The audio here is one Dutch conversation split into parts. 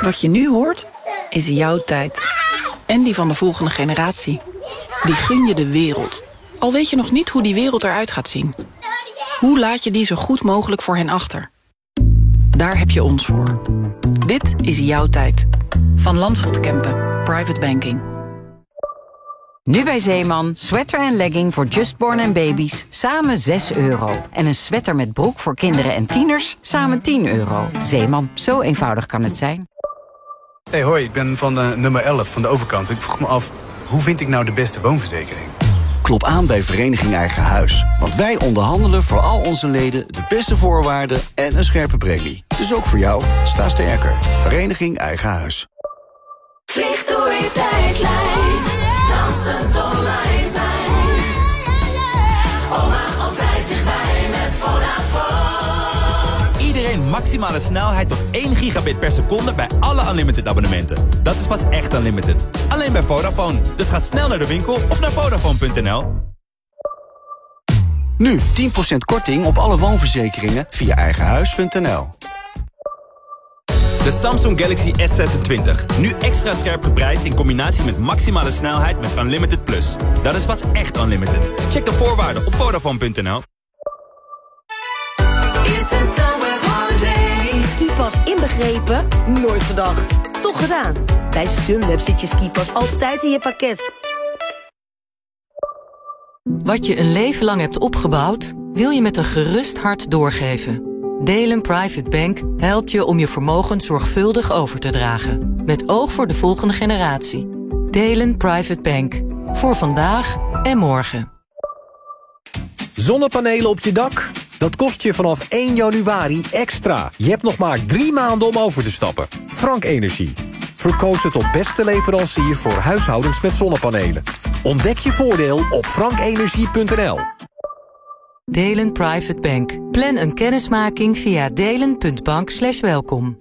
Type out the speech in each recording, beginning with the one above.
Wat je nu hoort, is jouw tijd. En die van de volgende generatie. Die gun je de wereld. Al weet je nog niet hoe die wereld eruit gaat zien. Hoe laat je die zo goed mogelijk voor hen achter? Daar heb je ons voor. Dit is jouw tijd. Van Landschot Kempen. Private Banking. Nu bij Zeeman, sweater en legging voor justborn en baby's, samen €6. En een sweater met broek voor kinderen en tieners, samen €10. Zeeman, zo eenvoudig kan het zijn. Hey, hoi, ik ben van nummer 11 van de overkant. Ik vroeg me af, hoe vind ik nou de beste woonverzekering? Klop aan bij Vereniging Eigen Huis. Want wij onderhandelen voor al onze leden de beste voorwaarden en een scherpe premie. Dus ook voor jou, sta sterker. Vereniging Eigen Huis. Vlieg door je tijdlijn, dansend online zijn. Oma altijd dichtbij met Vodafone. Iedereen maximale snelheid tot 1 gigabit per seconde bij alle Unlimited abonnementen. Dat is pas echt Unlimited. Alleen bij Vodafone. Dus ga snel naar de winkel of naar Vodafone.nl. Nu 10% korting op alle woonverzekeringen via eigenhuis.nl. De Samsung Galaxy S26. Nu extra scherp geprijsd in combinatie met maximale snelheid met Unlimited Plus. Dat is pas echt Unlimited. Check de voorwaarden op Vodafone.nl. Skipas inbegrepen? Nooit gedacht. Toch gedaan. Bij Sunweb zit je skipas altijd in je pakket. Wat je een leven lang hebt opgebouwd, wil je met een gerust hart doorgeven. Delen Private Bank helpt je om je vermogen zorgvuldig over te dragen. Met oog voor de volgende generatie. Delen Private Bank. Voor vandaag en morgen. Zonnepanelen op je dak? Dat kost je vanaf 1 januari extra. Je hebt nog maar 3 maanden om over te stappen. Frank Energie. Verkozen tot beste leverancier voor huishoudens met zonnepanelen. Ontdek je voordeel op frankenergie.nl. Delen Private Bank. Plan een kennismaking via delen.bank/welkom.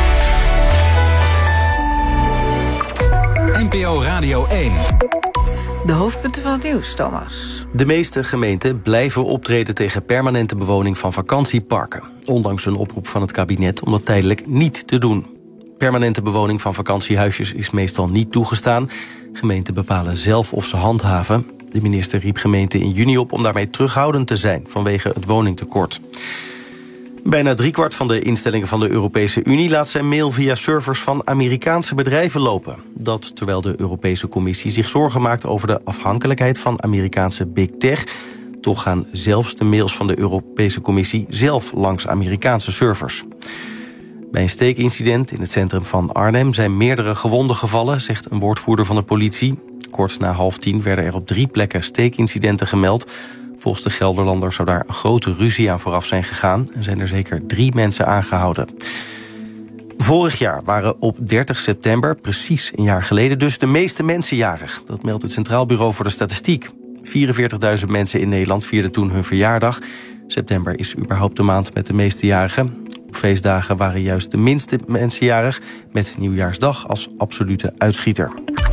NPO Radio 1. De hoofdpunten van het nieuws, Thomas. De meeste gemeenten blijven optreden tegen permanente bewoning van vakantieparken. Ondanks een oproep van het kabinet om dat tijdelijk niet te doen. Permanente bewoning van vakantiehuisjes is meestal niet toegestaan. Gemeenten bepalen zelf of ze handhaven. De minister riep gemeenten in juni op om daarmee terughoudend te zijn vanwege het woningtekort. Bijna 3/4 van de instellingen van de Europese Unie laat zijn mail via servers van Amerikaanse bedrijven lopen. Dat terwijl de Europese Commissie zich zorgen maakt over de afhankelijkheid van Amerikaanse big tech. Toch gaan zelfs de mails van de Europese Commissie zelf langs Amerikaanse servers. Bij een steekincident in het centrum van Arnhem zijn meerdere gewonden gevallen, zegt een woordvoerder van de politie. Kort na 9:30 werden er op 3 plekken steekincidenten gemeld. Volgens de Gelderlander zou daar een grote ruzie aan vooraf zijn gegaan en zijn er zeker 3 mensen aangehouden. Vorig jaar waren op 30 september, precies een jaar geleden, dus de meeste mensen jarig. Dat meldt het Centraal Bureau voor de Statistiek. 44.000 mensen in Nederland vierden toen hun verjaardag. September is überhaupt de maand met de meeste jarigen. Op feestdagen waren juist de minste mensen jarig, met Nieuwjaarsdag als absolute uitschieter.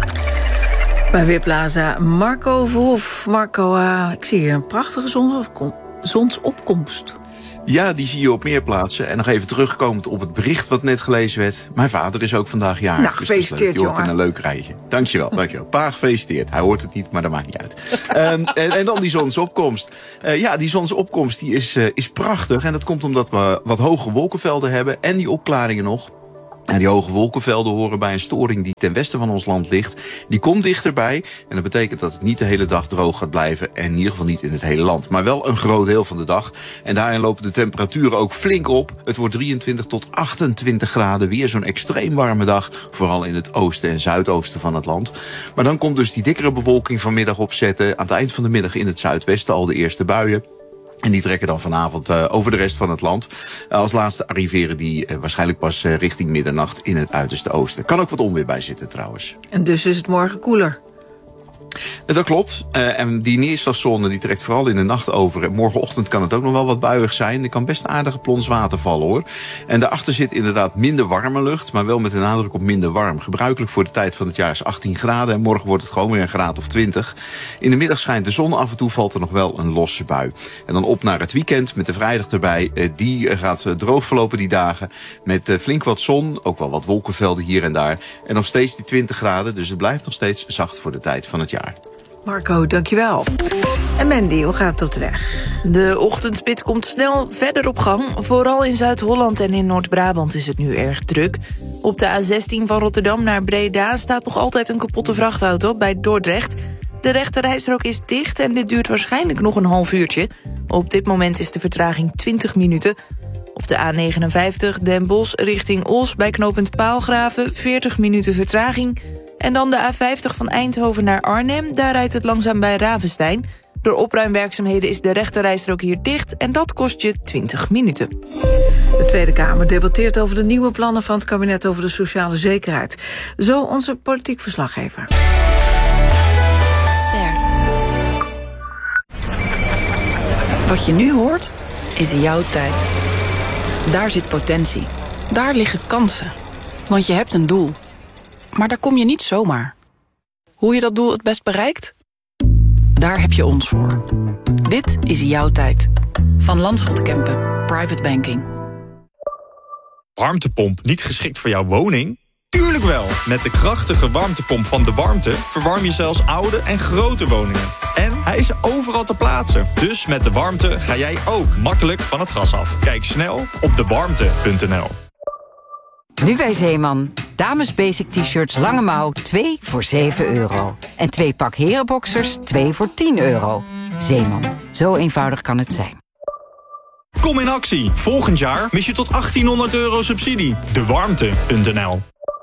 Bij Weerplaza Marco Verhoef. Marco, ik zie hier een prachtige zonsopkomst. Ja, die zie je op meer plaatsen. En nog even terugkomend op het bericht wat net gelezen werd. Mijn vader is ook vandaag jarig. Nou, gefeliciteerd, dus die hoort in een leuk rijtje. Dankjewel. Pa, gefeliciteerd. Hij hoort het niet, maar dat maakt niet uit. En dan die zonsopkomst. Die zonsopkomst die is prachtig. En dat komt omdat we wat hoge wolkenvelden hebben. En die opklaringen nog. En die hoge wolkenvelden horen bij een storing die ten westen van ons land ligt. Die komt dichterbij en dat betekent dat het niet de hele dag droog gaat blijven. En in ieder geval niet in het hele land, maar wel een groot deel van de dag. En daarin lopen de temperaturen ook flink op. Het wordt 23 tot 28 graden, weer zo'n extreem warme dag. Vooral in het oosten en zuidoosten van het land. Maar dan komt dus die dikkere bewolking vanmiddag opzetten. Aan het eind van de middag in het zuidwesten al de eerste buien. En die trekken dan vanavond over de rest van het land. Als laatste arriveren die waarschijnlijk pas richting middernacht in het uiterste oosten. Kan ook wat onweer bij zitten trouwens. En dus is het morgen koeler? Dat klopt. En die neerslagzone die trekt vooral in de nacht over. Morgenochtend kan het ook nog wel wat buiig zijn. Er kan best aardige plons water vallen, hoor. En daarachter zit inderdaad minder warme lucht, maar wel met een nadruk op minder warm. Gebruikelijk voor de tijd van het jaar is 18 graden... en morgen wordt het gewoon weer een graad of 20. In de middag schijnt de zon, af en toe valt er nog wel een losse bui. En dan op naar het weekend met de vrijdag erbij. Die gaat droog verlopen die dagen. Met flink wat zon, ook wel wat wolkenvelden hier en daar. En nog steeds die 20 graden, dus het blijft nog steeds zacht voor de tijd van het jaar. Marco, dankjewel. En Mandy, hoe gaat het op de weg? De ochtendspits komt snel verder op gang. Vooral in Zuid-Holland en in Noord-Brabant is het nu erg druk. Op de A16 van Rotterdam naar Breda staat nog altijd een kapotte vrachtauto bij Dordrecht. De rechterrijstrook is dicht en dit duurt waarschijnlijk nog een half uurtje. Op dit moment is de vertraging 20 minuten. Op de A59 Den Bosch richting Os bij knooppunt Paalgraven 40 minuten vertraging. En dan de A50 van Eindhoven naar Arnhem. Daar rijdt het langzaam bij Ravenstein. Door opruimwerkzaamheden is de rechterrijstrook hier dicht en dat kost je 20 minuten. De Tweede Kamer debatteert over de nieuwe plannen van het kabinet over de sociale zekerheid. Zo onze politiek verslaggever. Wat je nu hoort, is jouw tijd. Daar zit potentie. Daar liggen kansen. Want je hebt een doel. Maar daar kom je niet zomaar. Hoe je dat doel het best bereikt? Daar heb je ons voor. Dit is jouw tijd. Van Landschot Kempen, Private Banking. Warmtepomp niet geschikt voor jouw woning? Tuurlijk wel! Met de krachtige warmtepomp van De Warmte verwarm je zelfs oude en grote woningen. En hij is overal te plaatsen. Dus met De Warmte ga jij ook makkelijk van het gas af. Kijk snel op dewarmte.nl. Nu bij Zeeman. Dames basic t-shirts lange mouw 2 voor €7. En 2 pak herenboxers 2 voor €10. Zeeman. Zo eenvoudig kan het zijn. Kom in actie. Volgend jaar mis je tot €1800 subsidie. Dewarmte.nl.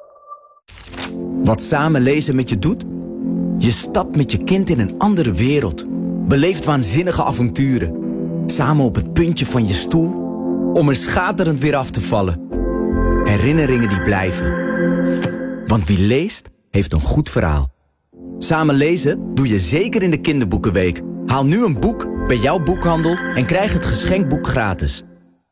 Wat samen lezen met je doet? Je stapt met je kind in een andere wereld. Beleeft waanzinnige avonturen. Samen op het puntje van je stoel. Om er schaterend weer af te vallen. Herinneringen die blijven. Want wie leest, heeft een goed verhaal. Samen lezen doe je zeker in de kinderboekenweek. Haal nu een boek bij jouw boekhandel en krijg het geschenkboek gratis.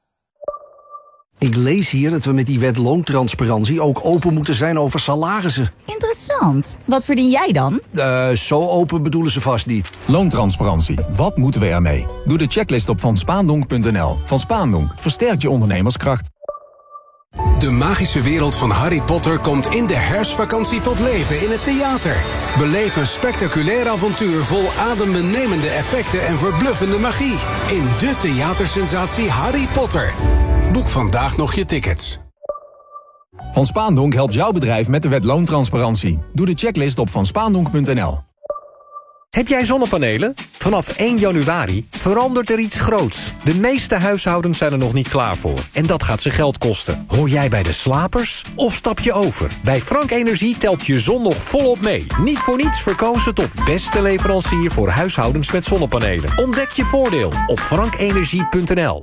Ik lees hier dat we met die wet loontransparantie ook open moeten zijn over salarissen. Interessant. Wat verdien jij dan? Zo open bedoelen ze vast niet. Loontransparantie. Wat moeten we ermee? Doe de checklist op vanspaandonk.nl. Van Spaandonk versterkt je ondernemerskracht. De magische wereld van Harry Potter komt in de herfstvakantie tot leven in het theater. Beleef een spectaculair avontuur vol adembenemende effecten en verbluffende magie. In de theatersensatie Harry Potter. Boek vandaag nog je tickets. Van Spaandonk helpt jouw bedrijf met de wet loontransparantie. Doe de checklist op vanspaandonk.nl. Heb jij zonnepanelen? Vanaf 1 januari verandert er iets groots. De meeste huishoudens zijn er nog niet klaar voor. En dat gaat ze geld kosten. Hoor jij bij de slapers? Of stap je over? Bij Frank Energie telt je zon nog volop mee. Niet voor niets verkozen tot beste leverancier voor huishoudens met zonnepanelen. Ontdek je voordeel op frankenergie.nl.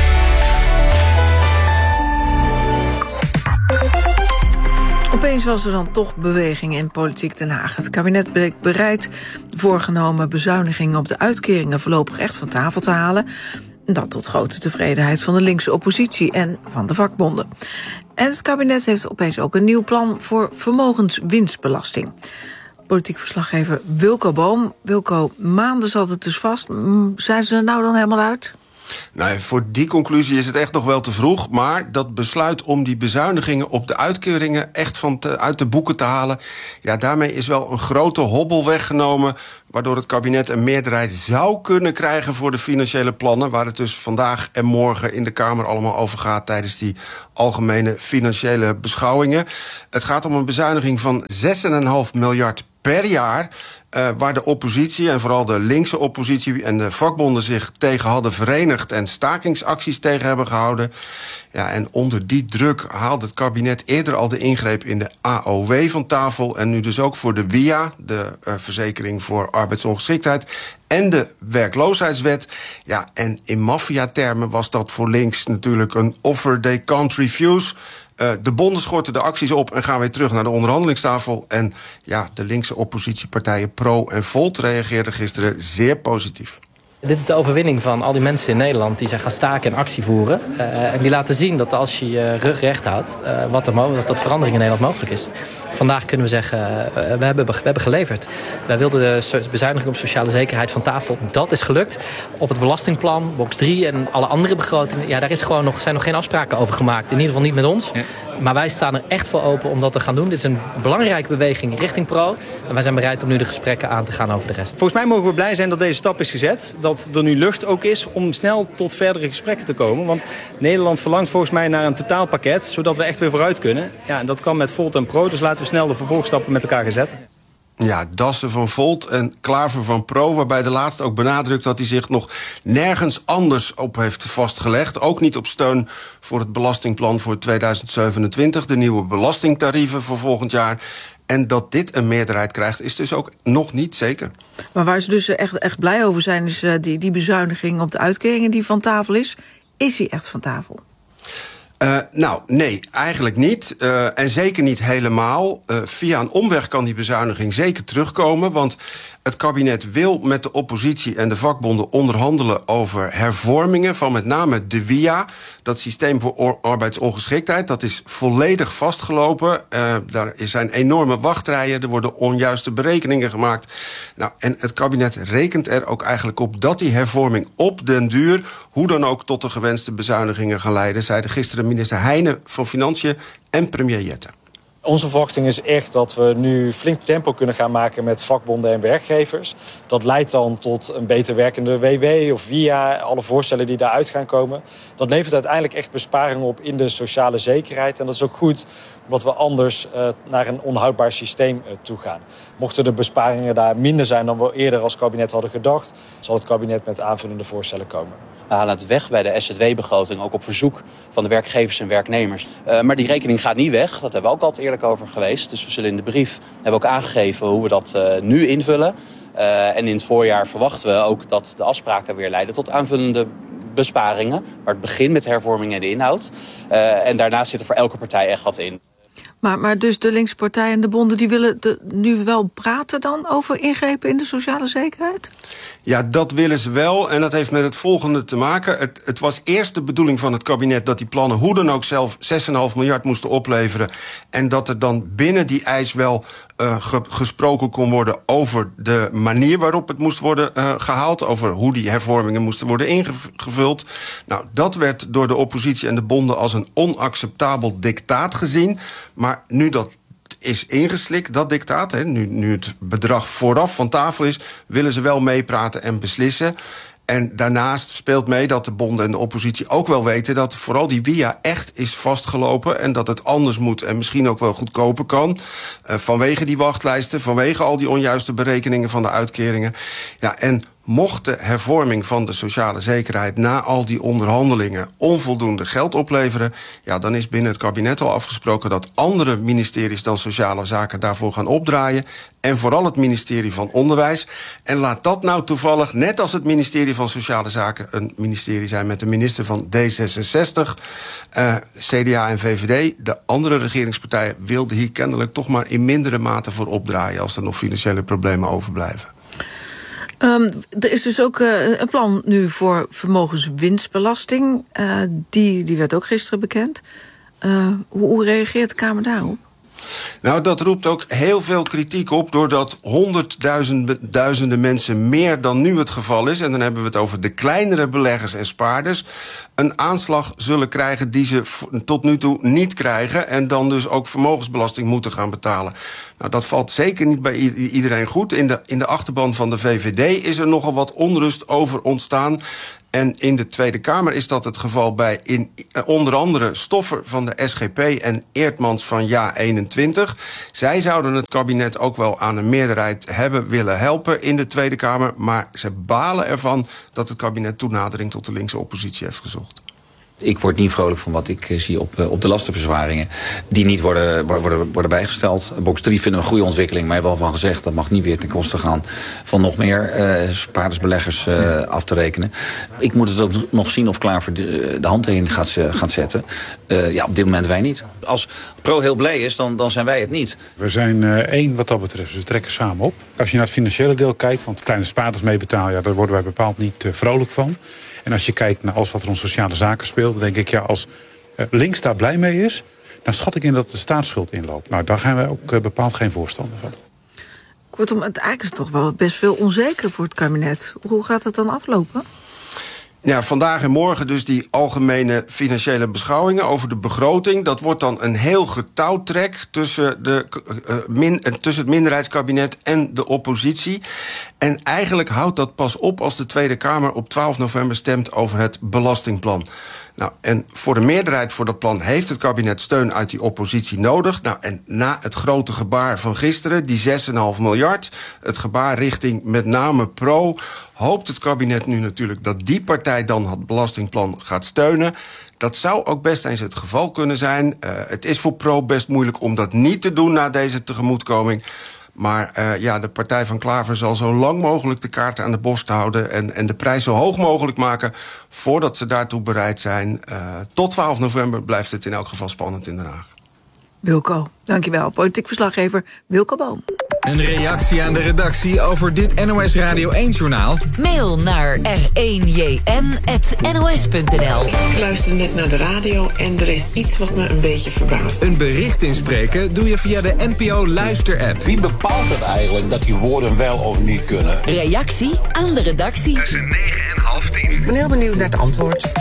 Opeens was er dan toch beweging in Politiek Den Haag. Het kabinet bleek bereid voorgenomen bezuinigingen op de uitkeringen voorlopig echt van tafel te halen. Dat tot grote tevredenheid van de linkse oppositie en van de vakbonden. En het kabinet heeft opeens ook een nieuw plan voor vermogenswinstbelasting. Politiek verslaggever Wilco Boom. Wilco, maanden zat het dus vast. Zijn ze er nou dan helemaal uit? Nou, voor die conclusie is het echt nog wel te vroeg. Maar dat besluit om die bezuinigingen op de uitkeringen echt uit de boeken te halen, ja, daarmee is wel een grote hobbel weggenomen, waardoor het kabinet een meerderheid zou kunnen krijgen voor de financiële plannen, waar het dus vandaag en morgen in de Kamer allemaal over gaat tijdens die algemene financiële beschouwingen. Het gaat om een bezuiniging van 6,5 miljard per jaar. Waar de oppositie, en vooral de linkse oppositie en de vakbonden zich tegen hadden verenigd en stakingsacties tegen hebben gehouden. Ja, en onder die druk haalde het kabinet eerder al de ingreep in de AOW van tafel. En nu dus ook voor de WIA, de verzekering voor arbeidsongeschiktheid, en de werkloosheidswet. Ja, en in maffiatermen was dat voor links natuurlijk een offer they can't refuse. De bonden schorten de acties op en gaan weer terug naar de onderhandelingstafel. En ja, de linkse oppositiepartijen Pro en Volt reageerden gisteren zeer positief. Dit is de overwinning van al die mensen in Nederland die zijn gaan staken en actie voeren. En die laten zien dat als je je rug recht houdt, dat verandering in Nederland mogelijk is. Vandaag kunnen we zeggen, we hebben geleverd. Wij wilden de bezuiniging op sociale zekerheid van tafel. Dat is gelukt. Op het belastingplan, box 3 en alle andere begrotingen. Ja, daar zijn nog geen afspraken over gemaakt. In ieder geval niet met ons. Ja. Maar wij staan er echt voor open om dat te gaan doen. Dit is een belangrijke beweging richting Pro. En wij zijn bereid om nu de gesprekken aan te gaan over de rest. Volgens mij mogen we blij zijn dat deze stap is gezet. Dat er nu lucht ook is om snel tot verdere gesprekken te komen. Want Nederland verlangt volgens mij naar een totaalpakket, zodat we echt weer vooruit kunnen. Ja, en dat kan met Volt en Pro. Dus laten we snel de vervolgstappen met elkaar gaan zetten. Ja, Dassen van Volt en Klaver van Pro, waarbij de laatste ook benadrukt dat hij zich nog nergens anders op heeft vastgelegd. Ook niet op steun voor het belastingplan voor 2027, de nieuwe belastingtarieven voor volgend jaar. En dat dit een meerderheid krijgt, is dus ook nog niet zeker. Maar waar ze dus echt blij over zijn, is die bezuiniging op de uitkeringen die van tafel is. Is die echt van tafel? Nou, nee, eigenlijk niet. En zeker niet helemaal. Via een omweg kan die bezuiniging zeker terugkomen. Want het kabinet wil met de oppositie en de vakbonden onderhandelen over hervormingen van met name de WIA. Dat systeem voor arbeidsongeschiktheid, dat is volledig vastgelopen. Daar zijn enorme wachtrijen, er worden onjuiste berekeningen gemaakt. Nou, en het kabinet rekent er ook eigenlijk op dat die hervorming op den duur, hoe dan ook, tot de gewenste bezuinigingen gaan leiden, zeiden gisteren minister Heijnen van Financiën en premier Jette. Onze verwachting is echt dat we nu flink tempo kunnen gaan maken met vakbonden en werkgevers. Dat leidt dan tot een beter werkende WW of WIA, alle voorstellen die daaruit gaan komen. Dat levert uiteindelijk echt besparingen op in de sociale zekerheid. En dat is ook goed, omdat we anders naar een onhoudbaar systeem toe gaan. Mochten de besparingen daar minder zijn dan we eerder als kabinet hadden gedacht, zal het kabinet met aanvullende voorstellen komen. We halen het weg bij de SZW-begroting, ook op verzoek van de werkgevers en werknemers. Maar die rekening gaat niet weg, dat hebben we ook altijd eerlijk over geweest. Dus we zullen in de brief hebben ook aangegeven hoe we dat nu invullen. En in het voorjaar verwachten we ook dat de afspraken weer leiden tot aanvullende besparingen. Maar het begint met hervorming en de inhoud. En daarnaast zit er voor elke partij echt wat in. Maar dus de linkse partijen en de bonden die willen nu wel praten dan over ingrepen in de sociale zekerheid? Ja, dat willen ze wel. En dat heeft met het volgende te maken. Het was eerst de bedoeling van het kabinet dat die plannen hoe dan ook zelf 6,5 miljard moesten opleveren. En dat er dan binnen die eis wel gesproken kon worden over de manier waarop het moest worden gehaald. Over hoe die hervormingen moesten worden ingevuld. Nou, dat werd door de oppositie en de bonden als een onacceptabel dictaat gezien. Maar nu dat is ingeslikt, dat dictaat, hè, nu het bedrag vooraf van tafel is, willen ze wel meepraten en beslissen. En daarnaast speelt mee dat de bonden en de oppositie ook wel weten dat vooral die WIA echt is vastgelopen en dat het anders moet en misschien ook wel goedkoper kan. Vanwege die wachtlijsten, vanwege al die onjuiste berekeningen van de uitkeringen. Ja, en mocht de hervorming van de sociale zekerheid na al die onderhandelingen onvoldoende geld opleveren, ja, dan is binnen het kabinet al afgesproken dat andere ministeries dan Sociale Zaken daarvoor gaan opdraaien. En vooral het ministerie van Onderwijs. En laat dat nou toevallig, net als het ministerie van Sociale Zaken, een ministerie zijn met de minister van D66, CDA en VVD. De andere regeringspartijen wilden hier kennelijk toch maar in mindere mate voor opdraaien als er nog financiële problemen overblijven. Er is dus ook een plan nu voor vermogenswinstbelasting. Die werd ook gisteren bekend. Hoe reageert de Kamer daarop? Nou, dat roept ook heel veel kritiek op, doordat honderdduizenden mensen meer dan nu het geval is, en dan hebben we het over de kleinere beleggers en spaarders, een aanslag zullen krijgen die ze tot nu toe niet krijgen en dan dus ook vermogensbelasting moeten gaan betalen. Nou, dat valt zeker niet bij iedereen goed. In de achterban van de VVD is er nogal wat onrust over ontstaan. En in de Tweede Kamer is dat het geval bij onder andere Stoffer van de SGP en Eertmans van JA21. Zij zouden het kabinet ook wel aan een meerderheid hebben willen helpen in de Tweede Kamer, maar ze balen ervan dat het kabinet toenadering tot de linkse oppositie heeft gezocht. Ik word niet vrolijk van wat ik zie op de lastenverzwaringen. Die niet worden bijgesteld. Box 3 vinden we een goede ontwikkeling. Maar je hebt al van gezegd, dat mag niet weer ten koste gaan van nog meer spaardersbeleggers af te rekenen. Ik moet het ook nog zien of Klaver de handtekening gaat zetten. Op dit moment wij niet. Als Pro heel blij is, dan zijn wij het niet. We zijn één wat dat betreft. We trekken samen op. Als je naar het financiële deel kijkt, want kleine spaarders meebetalen, daar worden wij bepaald niet vrolijk van. En als je kijkt naar alles wat er om sociale zaken speelt, dan denk ik, als links daar blij mee is, dan schat ik in dat de staatsschuld inloopt. Nou, daar gaan wij ook bepaald geen voorstander van. Kortom, het eigenlijk is toch wel best veel onzeker voor het kabinet. Hoe gaat het dan aflopen? Ja, vandaag en morgen dus die algemene financiële beschouwingen over de begroting. Dat wordt dan een heel getouwtrek tussen het minderheidskabinet en de oppositie. En eigenlijk houdt dat pas op als de Tweede Kamer op 12 november stemt over het belastingplan. Nou, en voor de meerderheid voor dat plan heeft het kabinet steun uit die oppositie nodig. Nou, en na het grote gebaar van gisteren, die 6,5 miljard... het gebaar richting met name Pro, hoopt het kabinet nu natuurlijk dat die partij dan het belastingplan gaat steunen. Dat zou ook best eens het geval kunnen zijn. Het is voor Pro best moeilijk om dat niet te doen na deze tegemoetkoming. Maar de partij van Klaver zal zo lang mogelijk de kaarten aan de borst houden en de prijs zo hoog mogelijk maken voordat ze daartoe bereid zijn. Tot 12 november blijft het in elk geval spannend in Den Haag. Wilco, dankjewel. Politiek verslaggever Wilco Boom. Een reactie aan de redactie over dit NOS Radio 1-journaal? Mail naar r1jn@nos.nl. Ik luisterde net naar de radio en er is iets wat me een beetje verbaast. Een bericht inspreken doe je via de NPO Luister-app. Wie bepaalt het eigenlijk dat die woorden wel of niet kunnen? Reactie aan de redactie. Tussen 9 en half 10. Ik ben heel benieuwd naar het antwoord.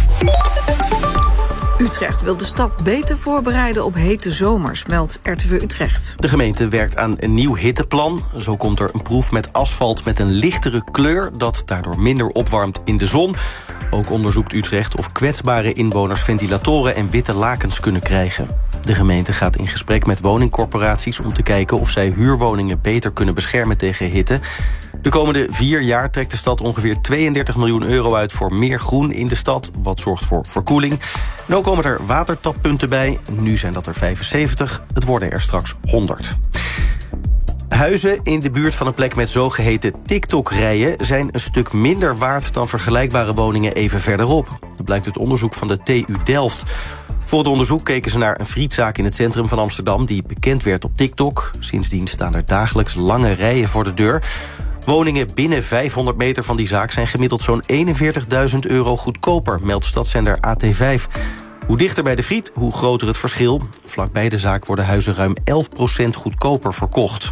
Utrecht wil de stad beter voorbereiden op hete zomers, meldt RTV Utrecht. De gemeente werkt aan een nieuw hitteplan. Zo komt er een proef met asfalt met een lichtere kleur, dat daardoor minder opwarmt in de zon. Ook onderzoekt Utrecht of kwetsbare inwoners ventilatoren en witte lakens kunnen krijgen. De gemeente gaat in gesprek met woningcorporaties om te kijken of zij huurwoningen beter kunnen beschermen tegen hitte. De komende 4 jaar trekt de stad ongeveer 32 miljoen euro uit voor meer groen in de stad, wat zorgt voor verkoeling. En ook komen er watertappunten bij. Nu zijn dat er 75, het worden er straks 100. Huizen in de buurt van een plek met zogeheten TikTok-rijen zijn een stuk minder waard dan vergelijkbare woningen even verderop. Dat blijkt uit onderzoek van de TU Delft. Voor het onderzoek keken ze naar een frietzaak in het centrum van Amsterdam die bekend werd op TikTok. Sindsdien staan er dagelijks lange rijen voor de deur. Woningen binnen 500 meter van die zaak zijn gemiddeld zo'n 41.000 euro goedkoper, meldt stadszender AT5. Hoe dichter bij de friet, hoe groter het verschil. Vlakbij de zaak worden huizen ruim 11% goedkoper verkocht.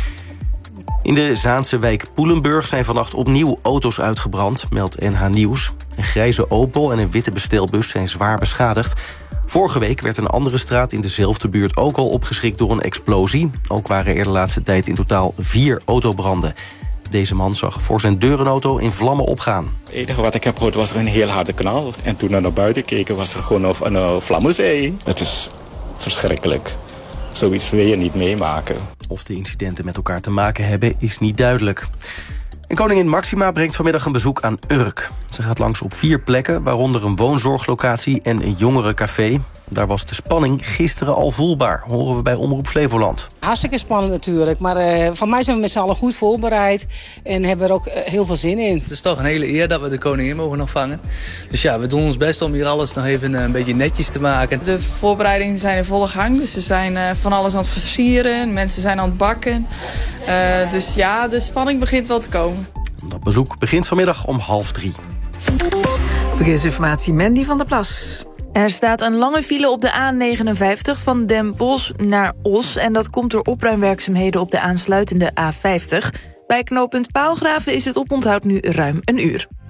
In de Zaanse wijk Poelenburg zijn vannacht opnieuw auto's uitgebrand, meldt NH Nieuws. Een grijze Opel en een witte bestelbus zijn zwaar beschadigd. Vorige week werd een andere straat in dezelfde buurt ook al opgeschrikt door een explosie. Ook waren er de laatste tijd in totaal 4 autobranden. Deze man zag voor zijn deur een auto in vlammen opgaan. Het enige wat ik heb gehoord was een heel harde knal. En toen we naar buiten keken was er gewoon een vlammenzee. Het is verschrikkelijk. Zoiets wil je niet meemaken. Of de incidenten met elkaar te maken hebben is niet duidelijk. En koningin Maxima brengt vanmiddag een bezoek aan Urk. Ze gaat langs op 4 plekken, waaronder een woonzorglocatie en een jongerencafé. Daar was de spanning gisteren al voelbaar, horen we bij Omroep Flevoland. Hartstikke spannend natuurlijk, maar van mij zijn we met z'n allen goed voorbereid en hebben er ook heel veel zin in. Het is toch een hele eer dat we de koningin mogen ontvangen. Dus ja, we doen ons best om hier alles nog even een beetje netjes te maken. De voorbereidingen zijn in volle gang, dus ze zijn van alles aan het versieren, mensen zijn aan het bakken. Dus ja, de spanning begint wel te komen. Dat bezoek begint vanmiddag om 2:30. Verkeersinformatie, Mandy van der Plas. Er staat een lange file op de A59 van Den Bosch naar Os. En dat komt door opruimwerkzaamheden op de aansluitende A50. Bij knooppunt Paalgraven is het oponthoud nu ruim een uur.